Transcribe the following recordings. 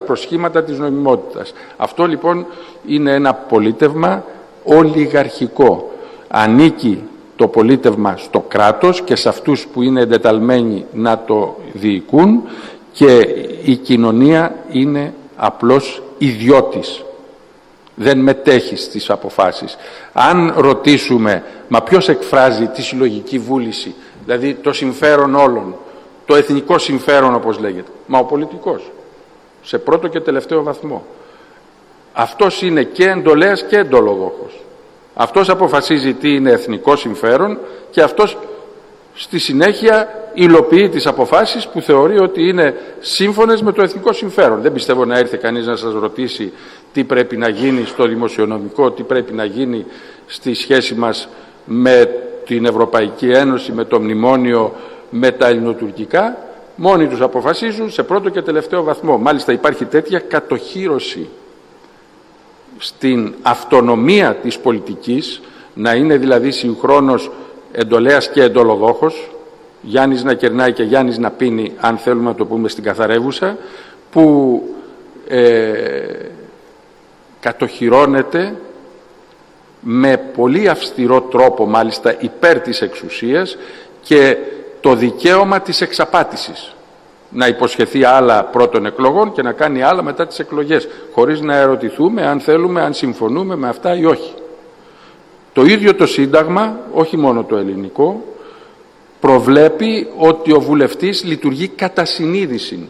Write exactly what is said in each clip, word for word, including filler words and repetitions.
προσχήματα της νομιμότητας. Αυτό λοιπόν είναι ένα πολίτευμα ολιγαρχικό. Ανήκει το πολίτευμα στο κράτος και σε αυτούς που είναι εντεταλμένοι να το διοικούν, και η κοινωνία είναι απλώς ιδιώτης. Δεν μετέχει στις αποφάσεις. Αν ρωτήσουμε, μα ποιος εκφράζει τη συλλογική βούληση, δηλαδή το συμφέρον όλων, το εθνικό συμφέρον όπως λέγεται, μα ο πολιτικός, σε πρώτο και τελευταίο βαθμό. Αυτός είναι και εντολέας και εντολοδόχος. Αυτός αποφασίζει τι είναι εθνικό συμφέρον και αυτός στη συνέχεια υλοποιεί τις αποφάσεις που θεωρεί ότι είναι σύμφωνες με το εθνικό συμφέρον. Δεν πιστεύω να έρθει κανείς να σας ρωτήσει τι πρέπει να γίνει στο δημοσιονομικό, τι πρέπει να γίνει στη σχέση μας με την Ευρωπαϊκή Ένωση, με το μνημόνιο, με τα ελληνοτουρκικά. Μόνοι τους αποφασίζουν σε πρώτο και τελευταίο βαθμό. Μάλιστα υπάρχει τέτοια κατοχύρωση στην αυτονομία της πολιτικής, να είναι δηλαδή συγχρόνως εντολέας και εντολοδόχος, Γιάννης να κερνάει και Γιάννης να πίνει, αν θέλουμε να το πούμε στην καθαρεύουσα, που ε, κατοχυρώνεται με πολύ αυστηρό τρόπο μάλιστα υπέρ της εξουσίας και το δικαίωμα της εξαπάτησης. Να υποσχεθεί άλλα πρώτων εκλογών και να κάνει άλλα μετά τις εκλογές, χωρίς να ερωτηθούμε αν θέλουμε, αν συμφωνούμε με αυτά ή όχι. Το ίδιο το Σύνταγμα, όχι μόνο το ελληνικό, προβλέπει ότι ο βουλευτής λειτουργεί κατά συνείδηση.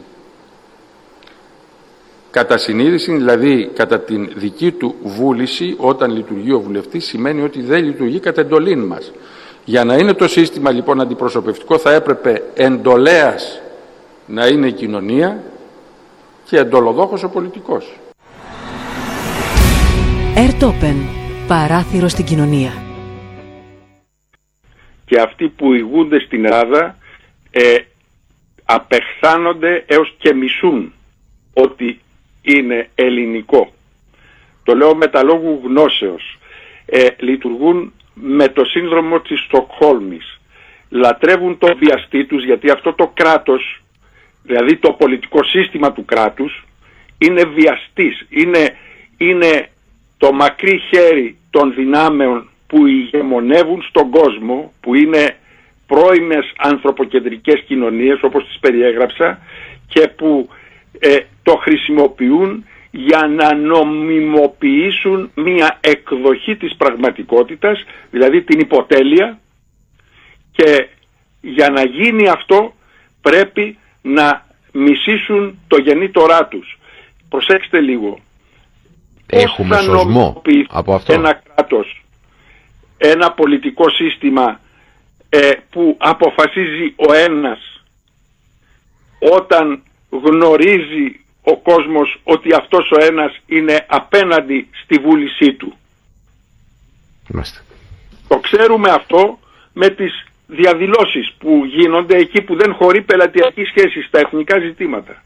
Κατά συνείδηση, δηλαδή κατά την δική του βούληση, όταν λειτουργεί ο βουλευτής, σημαίνει ότι δεν λειτουργεί κατά εντολήν μας. Για να είναι το σύστημα λοιπόν αντιπροσωπευτικό, θα έπρεπε εντολέας να είναι η κοινωνία και εντολοδόχος ο πολιτικός. Ερτόπεν, παράθυρο στην κοινωνία. Και αυτοί που ηγούνται στην Ελλάδα ε, απεχθάνονται έως και μισούν ότι είναι ελληνικό. Το λέω με τα λόγου γνώσεως. Ε, λειτουργούν με το σύνδρομο της Στοκχόλμης. Λατρεύουν το βιαστή τους, γιατί αυτό το κράτος, δηλαδή το πολιτικό σύστημα του κράτους, είναι βιαστής. Είναι, είναι το μακρύ χέρι των δυνάμεων που ηγεμονεύουν στον κόσμο, που είναι πρώιμες ανθρωποκεντρικές κοινωνίες όπως τις περιέγραψα, και που ε, το χρησιμοποιούν για να νομιμοποιήσουν μία εκδοχή της πραγματικότητας, δηλαδή την υποτέλεια, και για να γίνει αυτό πρέπει να μισήσουν το γεννήτορά τους. Προσέξτε λίγο. Έχουμε σωσμό από αυτό. Ένα κράτος, ένα πολιτικό σύστημα ε, που αποφασίζει ο ένας, όταν γνωρίζει ο κόσμος ότι αυτός ο ένας είναι απέναντι στη βούλησή του. Είμαστε. Το ξέρουμε αυτό με τις διαδηλώσεις που γίνονται εκεί που δεν χωρεί πελατειακή σχέση στα εθνικά ζητήματα.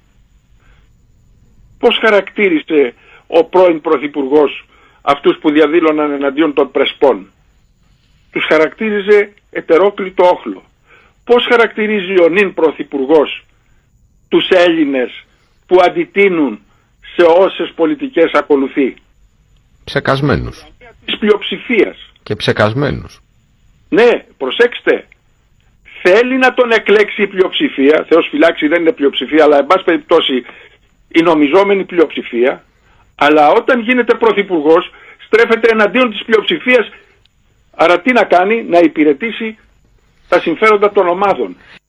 Πώς χαρακτήρισε ο πρώην Πρωθυπουργός αυτούς που διαδήλωναν εναντίον των Πρεσπών? Τους χαρακτήριζε ετερόκλητο όχλο. Πώς χαρακτηρίζει ο νυν Πρωθυπουργός τους Έλληνες που αντιτείνουν σε όσες πολιτικές ακολουθεί? Ψεκασμένους. Της πλειοψηφίας. Και ψεκασμένους. Ναι, προσέξτε. Θέλει να τον εκλέξει η πλειοψηφία. Θεός φυλάξει, δεν είναι πλειοψηφία, αλλά εν πάση περιπτώσει η νομιζόμενη πλειοψηφία. Αλλά όταν γίνεται πρωθυπουργός στρέφεται εναντίον της πλειοψηφίας. Άρα τι να κάνει? Να υπηρετήσει τα συμφέροντα των ομάδων.